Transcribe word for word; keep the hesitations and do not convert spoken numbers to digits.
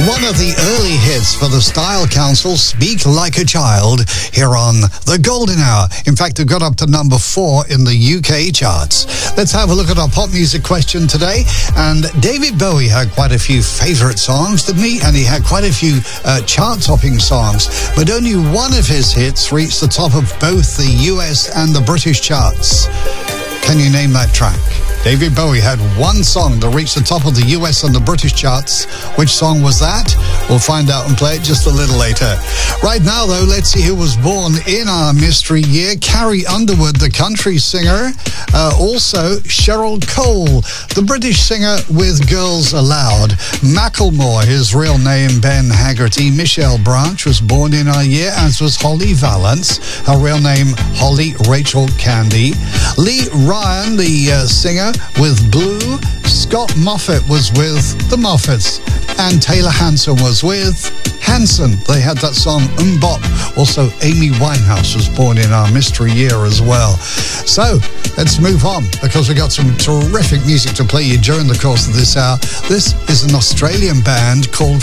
One of the early hits for the Style Council, Speak Like a Child, here on The Golden Hour. In fact, it got up to number four in the U K charts. Let's have a look at our pop music question today. And David Bowie had quite a few favourite songs, didn't he? And he had quite a few uh, chart-topping songs. But only one of his hits reached the top of both the U S and the British charts. Can you name that track? David Bowie had one song that reached the top of the U S and the British charts. Which song was that? We'll find out and play it just a little later. Right now, though, let's see who was born in our mystery year. Carrie Underwood, the country singer. Uh, also, Cheryl Cole, the British singer with Girls Aloud. Macklemore, his real name, Ben Haggerty. Michelle Branch was born in our year, as was Holly Valance. Her real name, Holly Rachel Candy. Lee Ryan, the uh, singer with Blue. Scott Moffat was with the Moffats. And Taylor Hanson was with Hanson. They had that song Mbop. Also, Amy Winehouse was born in our mystery year as well. So, let's move on, because we got some terrific music to play you during the course of this hour. This is an Australian band called